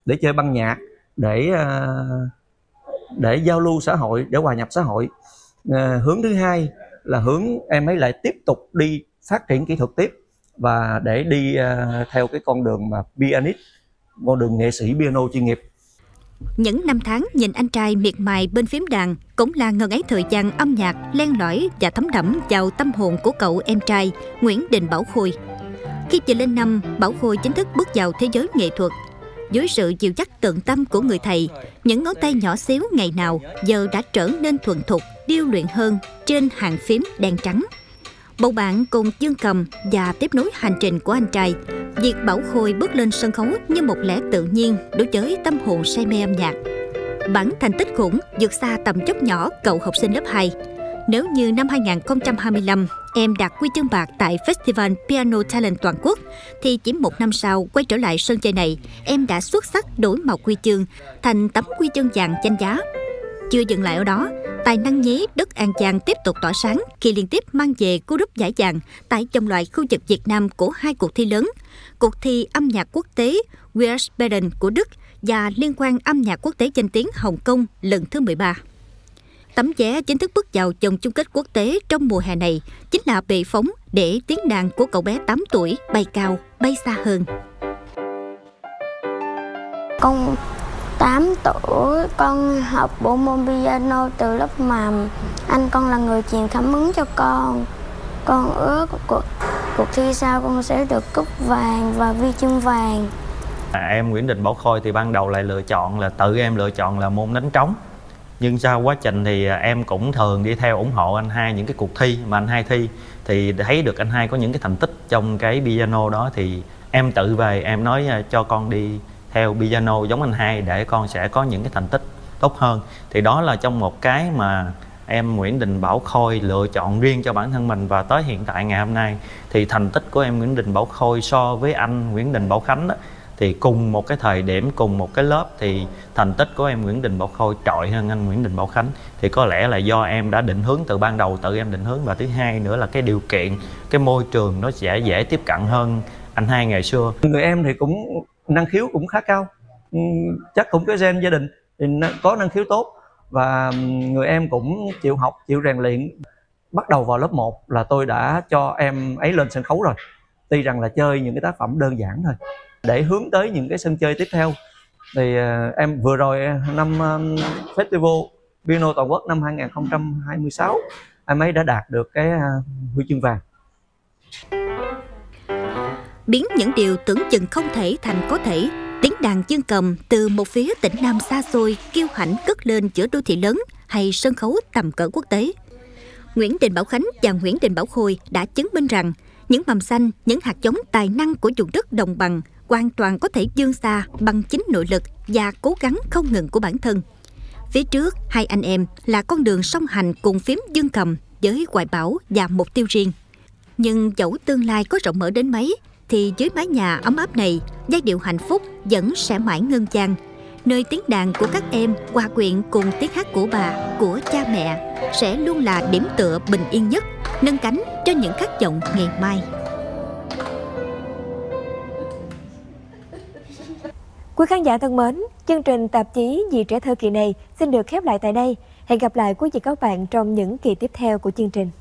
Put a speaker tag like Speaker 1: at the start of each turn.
Speaker 1: để chơi băng nhạc, để giao lưu xã hội, để hòa nhập xã hội. Hướng thứ hai là hướng em ấy lại tiếp tục đi phát triển kỹ thuật tiếp và để đi theo cái con đường mà pianist, con đường nghệ sĩ piano chuyên nghiệp.
Speaker 2: Những năm tháng nhìn anh trai miệt mài bên phím đàn cũng là ngần ấy thời gian âm nhạc len lỏi và thấm đẫm vào tâm hồn của cậu em trai Nguyễn Đình Bảo Khôi. Khi vừa lên năm, Bảo Khôi chính thức bước vào thế giới nghệ thuật. Với sự dìu dắt tận tâm của người thầy, những ngón tay nhỏ xíu ngày nào giờ đã trở nên thuần thục, điêu luyện hơn trên hàng phím đen trắng. Bầu bạn cùng dương cầm và tiếp nối hành trình của anh trai, việc Bảo Khôi bước lên sân khấu như một lẽ tự nhiên đối với tâm hồn say mê âm nhạc. Bản thành tích khủng vượt xa tầm chốc nhỏ cậu học sinh lớp 2. Nếu như năm 2025 em đạt huy chương bạc tại Festival Piano Talent toàn quốc, thì chỉ một năm sau quay trở lại sân chơi này, em đã xuất sắc đổi màu huy chương thành tấm huy chương vàng danh giá. Chưa dừng lại ở đó, tài năng nhí đất An Giang tiếp tục tỏa sáng khi liên tiếp mang về cú đúp giải vàng tại dòng loại khu vực Việt Nam của hai cuộc thi lớn: cuộc thi âm nhạc quốc tế Wiesbaden của Đức và liên hoan âm nhạc quốc tế danh tiếng Hồng Kông lần thứ 13. Tấm vé chính thức bước vào vòng chung kết quốc tế trong mùa hè này chính là bệ phóng để tiếng đàn của cậu bé 8 tuổi bay cao, bay xa hơn.
Speaker 3: Con 8 tuổi, con học bộ môn piano từ lớp mầm. Anh con là người truyền cảm hứng cho con. Con ước cuộc thi sau con sẽ được cúp vàng và huy chương vàng.
Speaker 4: Em Nguyễn Đình Bảo Khôi thì ban đầu lại tự em lựa chọn là môn đánh trống. Nhưng sau quá trình thì em cũng thường đi theo ủng hộ anh hai những cái cuộc thi mà anh hai thi. Thì thấy được anh hai có những cái thành tích trong cái piano đó, thì em tự về em nói cho con đi theo piano giống anh hai để con sẽ có những cái thành tích tốt hơn. Thì đó là trong một cái mà em Nguyễn Đình Bảo Khôi lựa chọn riêng cho bản thân mình. Và tới hiện tại ngày hôm nay thì thành tích của em Nguyễn Đình Bảo Khôi so với anh Nguyễn Đình Bảo Khánh đó, thì cùng một cái thời điểm, cùng một cái lớp, thì thành tích của em Nguyễn Đình Bảo Khôi trội hơn anh Nguyễn Đình Bảo Khánh. Thì có lẽ là do em đã định hướng từ ban đầu, tự em định hướng. Và thứ hai nữa là cái điều kiện, cái môi trường nó sẽ dễ tiếp cận hơn anh hai ngày xưa.
Speaker 1: Người em thì cũng năng khiếu cũng khá cao, chắc cũng cái gen gia đình thì có năng khiếu tốt. Và người em cũng chịu học, chịu rèn luyện. Bắt đầu vào lớp 1 là tôi đã cho em ấy lên sân khấu rồi. Tuy rằng là chơi những cái tác phẩm đơn giản thôi, để hướng tới những cái sân chơi tiếp theo. Thì em vừa rồi năm Festival Piano toàn quốc năm 2026, em ấy đã đạt được cái huy chương vàng.
Speaker 2: Biến những điều tưởng chừng không thể thành có thể, tiếng đàn dương cầm từ một phía tỉnh Nam xa xôi kiêu hãnh cất lên giữa đô thị lớn hay sân khấu tầm cỡ quốc tế. Nguyễn Đình Bảo Khánh và Nguyễn Đình Bảo Khôi đã chứng minh rằng những mầm xanh, những hạt giống tài năng của vùng đất đồng bằng hoàn toàn có thể vươn xa bằng chính nội lực và cố gắng không ngừng của bản thân. Phía trước, hai anh em là con đường song hành cùng phím dương cầm với hoài bão và mục tiêu riêng. Nhưng dẫu tương lai có rộng mở đến mấy, thì dưới mái nhà ấm áp này, giai điệu hạnh phúc vẫn sẽ mãi ngân vang, nơi tiếng đàn của các em hòa quyện cùng tiếng hát của bà, của cha mẹ sẽ luôn là điểm tựa bình yên nhất, nâng cánh cho những khát vọng ngày mai.
Speaker 5: Quý khán giả thân mến, chương trình tạp chí Vì Trẻ Thơ kỳ này xin được khép lại tại đây. Hẹn gặp lại quý vị các bạn trong những kỳ tiếp theo của chương trình.